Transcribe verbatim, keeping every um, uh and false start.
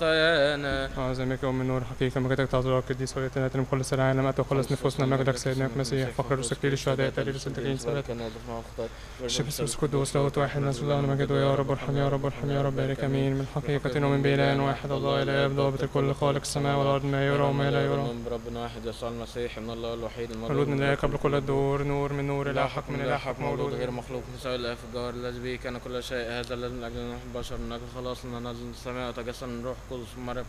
خطايانا. أعظمك ومن نور حقيقة مجدك تعذر القديس وليتنا مخلص العالم أتى وخلص نفوسنا مجدك سيدنا المسيح فخر رسكي للشهداء تاريخ السلطين سبت شبس قدوس لاهوت واحد نزل الله مجد يا رب ارحم يا رب ارحم يا رب بارك امين من حقيقة ومن بإله واحد الله لا يبدو ضابط الكل خالق السماء والأرض ما يرى وما لا يرى بربنا واحد يسوع المسيح من الله الوحيد مولود من الله قبل كل الدور نور من نور إله حق من إله حق مولود مولود غير مخلوق مساوي الآب في الجوهر الذي به كان كل شيء هذا الذي من أجل نحن بشر من أجل خلاصنا نزل من السماء وتجسد من روح قدس من مريم